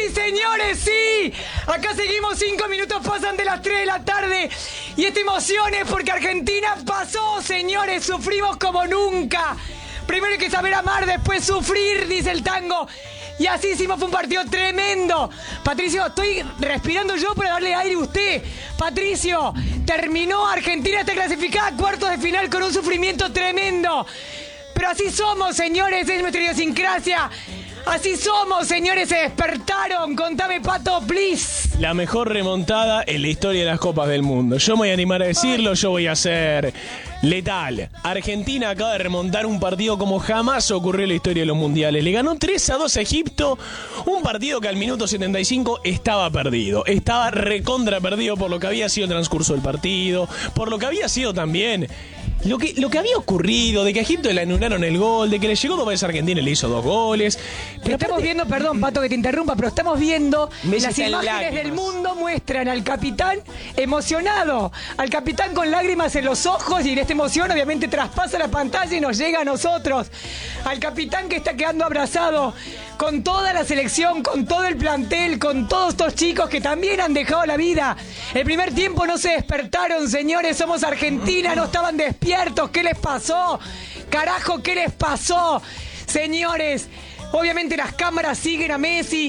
Sí, señores, sí. Acá seguimos, 5 minutos pasan de las 3 de la tarde. Y esta emoción es porque Argentina pasó, señores. Sufrimos como nunca. Primero hay que saber amar, después sufrir, dice el tango. Y así hicimos, fue un partido tremendo. Patricio, estoy respirando yo para darle aire a usted. Patricio, terminó, Argentina está clasificada a cuartos de final con un sufrimiento tremendo. Pero así somos, señores, es nuestra idiosincrasia. Así somos, señores, se despertaron. Contame, Pato, please. La mejor remontada en la historia de las Copas del Mundo. Yo me voy a animar a decirlo, yo voy a ser letal. Argentina acaba de remontar un partido como jamás ocurrió en la historia de los mundiales. Le ganó 3-2 a Egipto, un partido que al minuto 75 estaba perdido. Estaba recontra perdido por lo que había sido el transcurso del partido, por lo que había sido también lo que había ocurrido, de que a Egipto le anularon el gol, de que le llegó 2 veces a Argentina y le hizo 2 goles. Pero estamos viendo, perdón, Pato, que te interrumpa, pero estamos viendo las imágenes del mundo muestran al capitán emocionado, al capitán con lágrimas en los ojos, y esta emoción obviamente traspasa la pantalla y nos llega a nosotros. Al capitán que está quedando abrazado con toda la selección, con todo el plantel, con todos estos chicos que también han dejado la vida. El primer tiempo no se despertaron, señores, somos Argentina, no estaban despiertos. ¿Qué les pasó? Carajo, ¿qué les pasó? Señores, obviamente las cámaras siguen a Messi,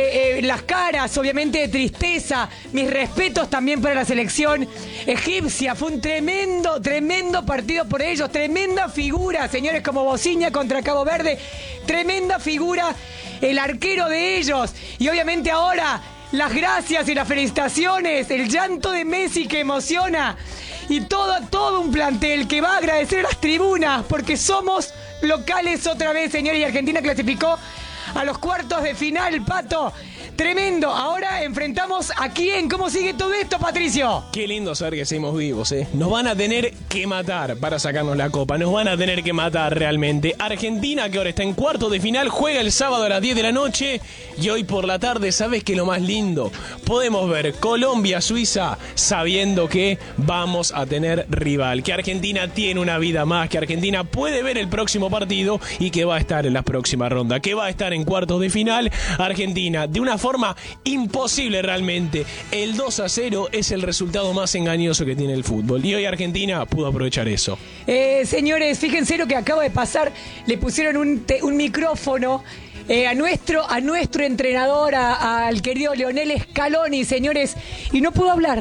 las caras, obviamente, de tristeza. Mis respetos también para la selección egipcia. Fue un tremendo partido por ellos. Tremenda figura, señores, como Bociña contra Cabo Verde. Tremenda figura el arquero de ellos. Y obviamente ahora las gracias y las felicitaciones, el llanto de Messi que emociona. Y todo un plantel que va a agradecer a las tribunas porque somos locales otra vez, señores, y Argentina clasificó a los cuartos de final, Pato. Tremendo. Ahora enfrentamos a quién. ¿Cómo sigue todo esto, Patricio? Qué lindo saber que seguimos vivos, ¿eh? Nos van a tener que matar para sacarnos la copa. Nos van a tener que matar realmente. Argentina, que ahora está en cuartos de final, juega el sábado a las 10 de la noche. Y hoy por la tarde, ¿sabes qué es lo más lindo? Podemos ver Colombia-Suiza sabiendo que vamos a tener rival. Que Argentina tiene una vida más. Que Argentina puede ver el próximo partido y que va a estar en la próxima ronda. Que va a estar en cuartos de final. Argentina, de una forma imposible realmente. El 2-0 es el resultado más engañoso que tiene el fútbol. Y hoy Argentina pudo aprovechar eso. Señores, fíjense lo que acaba de pasar. Le pusieron un micrófono a nuestro entrenador, al querido Lionel Scaloni, señores, y no pudo hablar.